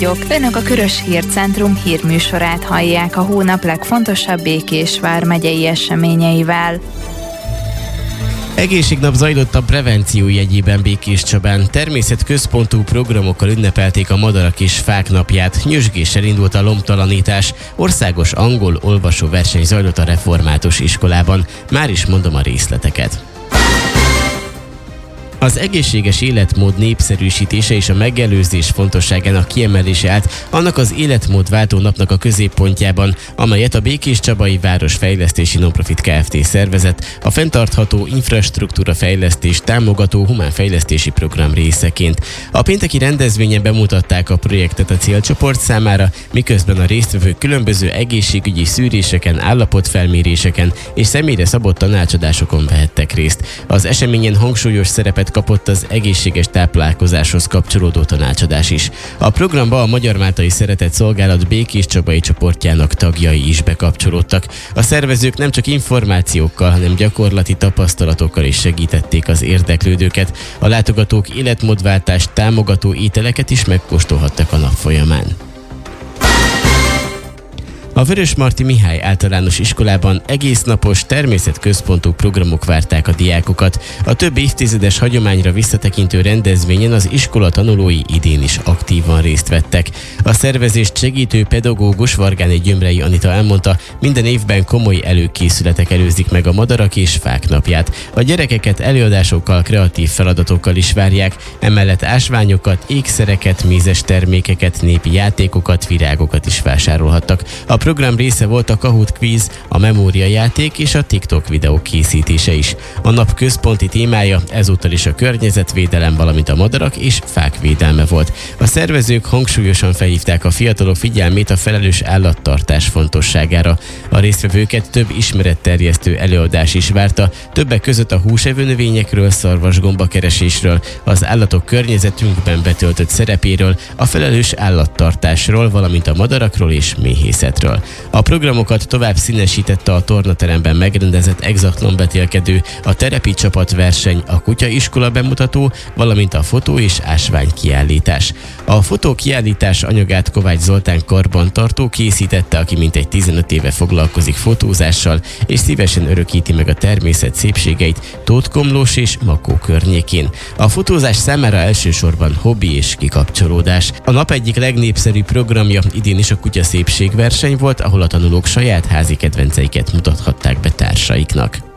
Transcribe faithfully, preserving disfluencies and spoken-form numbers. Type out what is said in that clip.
Önök a Körös Hírcentrum hírműsorát hallják a hónap legfontosabb Békés vármegyei eseményeivel. Egészségnap zajlott a prevenció jegyében Békéscsabán. Természetközpontú programokkal ünnepelték a madarak és fák napját. Nyüzsgéssel indult a lombtalanítás. Országos angol olvasóverseny zajlott a református iskolában. Már is mondom a részleteket. Az egészséges életmód népszerűsítése és a megelőzés fontosságának kiemelése állt annak az életmódváltó napnak a középpontjában, amelyet a Békéscsabai Városfejlesztési Nonprofit Kft. Szervezett a fenntartható infrastruktúra fejlesztés támogató humánfejlesztési program részeként. A pénteki rendezvényen bemutatták a projektet a célcsoport számára, miközben a résztvevők különböző egészségügyi szűréseken, állapotfelméréseken és személyre szabott tanácsadásokon vehettek részt. Az eseményen hangsúlyos szerepet kapott az egészséges táplálkozáshoz kapcsolódó tanácsadás is. A programba a Magyar Máltai Szeretett Szolgálat békéscsabai csoportjának tagjai is bekapcsolódtak. A szervezők nem csak információkkal, hanem gyakorlati tapasztalatokkal is segítették az érdeklődőket. A látogatók életmódváltást támogató ételeket is megkóstolhattak a nap folyamán. A Vörösmarty Mihály Általános Iskolában egésznapos természetközpontú programok várták a diákokat. A több évtizedes hagyományra visszatekintő rendezvényen az iskola tanulói idén is aktívan részt vettek. A szervezést segítő pedagógus Vargáné Gyömrei Anita elmondta, minden évben komoly előkészületek előzik meg a madarak és fák napját. A gyerekeket előadásokkal, kreatív feladatokkal is várják, emellett ásványokat, ékszereket, mézes termékeket, népi játékokat, virágokat is vásárolhattak. A program része volt a Kahoot Quiz, a Memória játék és a TikTok videók készítése is. A nap központi témája ezúttal is a környezetvédelem, valamint a madarak és fák védelme volt. A szervezők hangsúlyosan felhívták a fiatalok figyelmét a felelős állattartás fontosságára. A résztvevőket több ismeretterjesztő előadás is várta, többek között a húsevő növényekről, szarvasgombakeresésről, az állatok környezetünkben betöltött szerepéről, a felelős állattartásról, valamint a madarakról és méhészetről. A programokat tovább színesítette a tornateremben megrendezett exatlonvetélkedő, a terepi csapatverseny, a kutyaiskola bemutató, valamint a fotó és ásvány kiállítás. A fotókiállítás anyagát Kovács Zoltán karbantartó készítette, aki mintegy tizenöt éve foglalkozik fotózással, és szívesen örökíti meg a természet szépségeit Tótkomlós és Makó környékén. A fotózás számára elsősorban hobbi és kikapcsolódás. A nap egyik legnépszerűbb programja idén is a kutyaszépségverseny volt, ahol a tanulók saját házi kedvenceiket mutathatták be társaiknak.